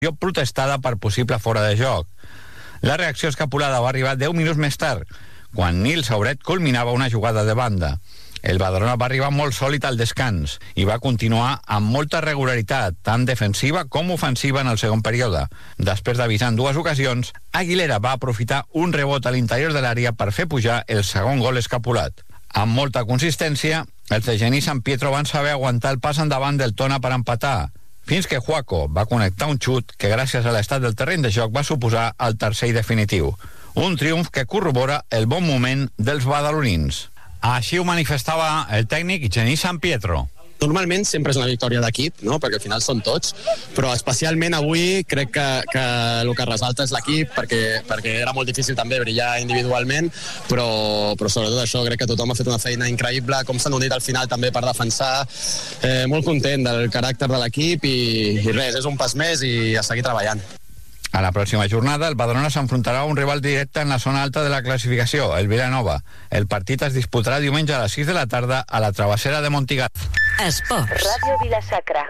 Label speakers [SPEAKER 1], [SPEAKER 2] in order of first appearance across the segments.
[SPEAKER 1] protestada per possible fora de joc. La reacció escapulada va arribar 10 minuts més tard, quan Nil Sauret culminava una jugada de banda. El Badalona va arribar molt sòlid al descans i va continuar amb molta regularitat, tant defensiva com ofensiva en el segon període. Després d'avisar en 2 ocasions, Aguilera va aprofitar un rebot a l'interior de l'àrea per fer pujar el segon gol escapulat. Amb molta consistència, els de Genís San Pietro van saber aguantar el pas endavant del Tona per empatar, fins que Juaco va connectar un xut que gràcies a l'estat del terreny de joc va suposar el tercer i definitiu. Un triomf que corrobora el bon moment dels badalonins. Així ho manifestava el tècnic Genís San Pietro.
[SPEAKER 2] Normalment sempre és una victòria d'equip, no? Perquè al final són tots, però especialment avui crec que el que resalta és l'equip, perquè era molt difícil també brillar individualment, però sobretot això crec que tothom ha fet una feina increïble, com s'han unit al final també per defensar, molt content del caràcter de l'equip i res, és un pas més i a seguir treballant.
[SPEAKER 1] A la pròxima jornada, el Badalona s'enfrontarà a un rival directe en la zona alta de la classificació, el Vilanova. El partit es disputarà diumenge a les 6 de la tarda a la Travessera de Montgat.
[SPEAKER 3] Esports. Ràdio Vila-sacra.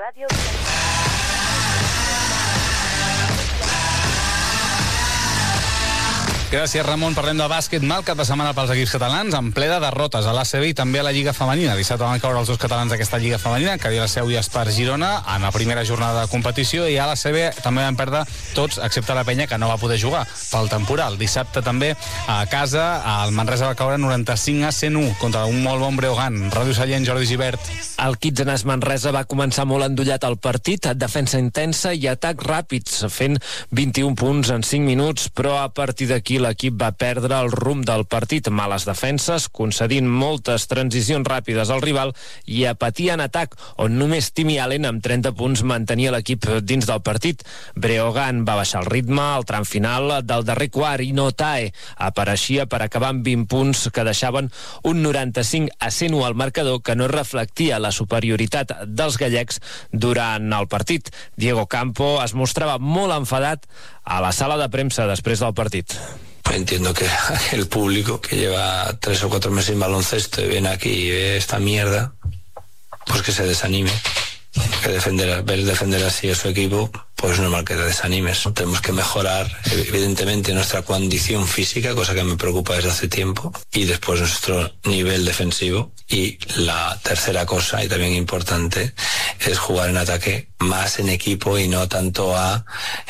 [SPEAKER 4] Gràcies, Ramon. Parlem de bàsquet. Mal cap de setmana pels equips catalans, en ple de derrotes a l'ACB i també a la Lliga Femenina. Dissabte van caure els 2 catalans d'aquesta Lliga Femenina, Cadira Seu i Espar Girona, en la primera jornada de competició, i a l'ACB també van perdre tots, excepte la Penya, que no va poder jugar pel temporal. Dissabte també a casa, el Manresa va caure 95-101 contra un molt bon Breogán. Ràdio Sallent, Jordi Gibert.
[SPEAKER 5] El Kitsanes Manresa va començar molt endollat al partit, defensa intensa i atacs ràpids, fent 21 punts en 5 minuts, però a partir d'aquí l'equip va perdre el rumb del partit. Males defenses, concedint moltes transicions ràpides al rival i a patir en atac, on només Timmy Allen amb 30 punts mantenia l'equip dins del partit. Breogán va baixar el ritme al tram final del darrer quart i Notae apareixia per acabar amb 20 punts que deixaven un 95-101 al marcador, que no reflectia la superioritat dels gallecs durant el partit. Diego Campo es mostrava molt enfadat a la sala de premsa després del partit.
[SPEAKER 6] Entiendo que el público que lleva 3 o 4 meses sin baloncesto y viene aquí y ve esta mierda, pues que se desanime. Que ver defender así a su equipo, pues es normal que te desanimes. Tenemos que mejorar, evidentemente, nuestra condición física, cosa que me preocupa desde hace tiempo, y después nuestro nivel defensivo. Y la tercera cosa, y también importante, es jugar en ataque más en equipo y no tanto a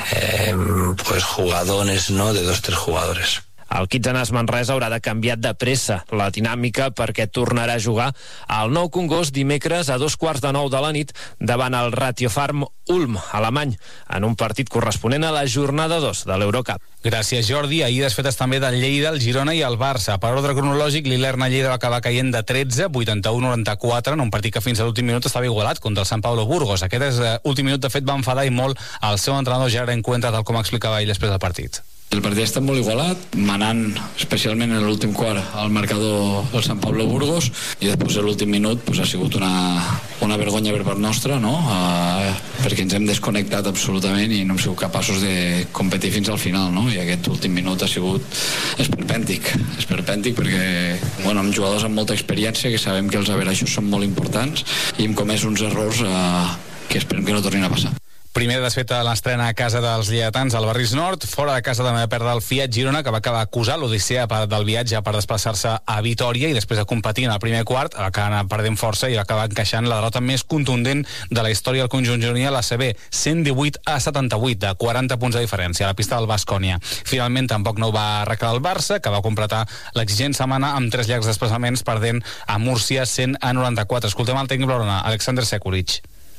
[SPEAKER 6] pues jugadones, ¿no?, de 2 o 3 jugadores.
[SPEAKER 5] El Kitsanes Manresa haurà de canviar de pressa la dinàmica perquè tornarà a jugar al Nou Congost dimecres a 9:15 de la nit davant el Ratiofarm Ulm, alemany, en un partit corresponent a la jornada 2 de l'Eurocup.
[SPEAKER 4] Gràcies, Jordi. Ahir desfetes també del Lleida, el Girona i el Barça. Per ordre cronològic, l'Ilerna Lleida va acabar caient de 13, 81-94, en un partit que fins a l'últim minut estava igualat contra el Sant Pablo Burgos. Aquest últim minut, de fet, va enfadar i molt el seu entrenador Gerard Encuentra, tal com explicava ell després del partit.
[SPEAKER 7] El partit ha estat molt igualat, manant especialment en l'últim quart al marcador del Sant Pablo Burgos, i després a l'últim minut ha sigut una vergonya per part nostra, no? Perquè ens hem desconnectat absolutament i no hem sigut capaços de competir fins al final, no? I aquest últim minut ha sigut esperpèntic perquè amb jugadors amb molta experiència, que sabem que els averaixos són molt importants, i hem comès uns errors que esperem que no tornin a passar.
[SPEAKER 4] Primer desfeta l'estrena a casa dels lleidatans al Barris Nord. Fora de casa també va perdre el Fiat Girona, que va acabar acusar l'odissea del viatge per desplaçar-se a Vitòria, i després de competir en el primer quart va acabar perdent força i va acabar encaixant la derrota més contundent de la història del conjunt gironí a l'ACB, 118-78, de 40 punts de diferència, a la pista del Baskonia. Finalment tampoc no ho va arreglar el Barça, que va completar l'exigent setmana amb 3 llargs desplaçaments, perdent a Múrcia 100-94. Escoltem el tècnic blaugrana, Alexander Sekulic.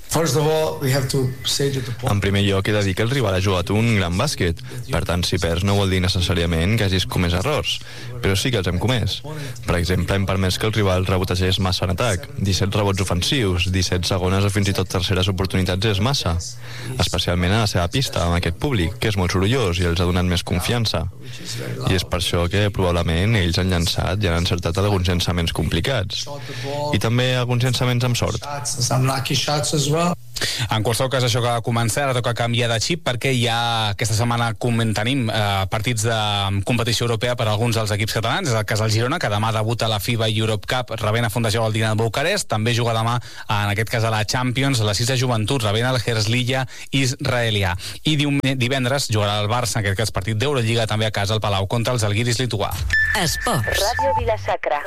[SPEAKER 8] En primer lloc, he de dir que el rival ha jugat un gran bàsquet. Per tant, si perds no vol dir necessàriament que hagis comès errors, però sí que els hem comès. Per exemple, hem permès que el rival rebotegés massa en atac. 17 rebots ofensius, 17 segones o fins i tot terceres oportunitats és massa. Especialment a la seva pista, amb aquest públic, que és molt sorollós i els ha donat més confiança. I és per això que probablement ells han llançat i han encertat alguns llançaments complicats. I també alguns llançaments amb sort.
[SPEAKER 4] En qualsevol cas, això que va començar, ara toca canviar de xip, perquè ja aquesta setmana tenim partits de competició europea per a alguns dels equips catalans. És el cas del Girona, que demà debuta a la FIBA Europe Cup rebent a Fundació Valdina de Bucarest. També juga demà, en aquest cas a la Champions, a la 6 de joventut, rebent el Herzliya israelià. I divendres jugarà el Barça, en aquest cas partit d'Eurolliga, també a casa al Palau contra el Zalgiris lituà.
[SPEAKER 3] Esports. Ràdio Vila-sacra.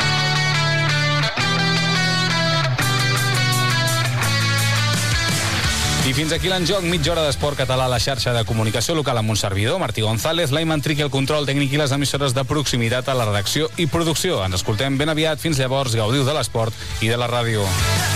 [SPEAKER 4] I fins aquí l'enjoc, mitja hora d'esport català a la xarxa de comunicació local amb un servidor, Martí González, Laiman Triqui, el control tècnic i les emissores de proximitat a la redacció i producció. Ens escoltem ben aviat. Fins llavors, gaudiu de l'esport i de la ràdio.